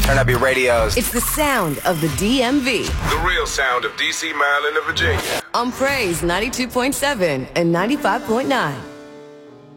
Turn up your radios. It's the sound of the DMV. The real sound of D.C., Maryland, and Virginia. On Praise 92.7 and 95.9.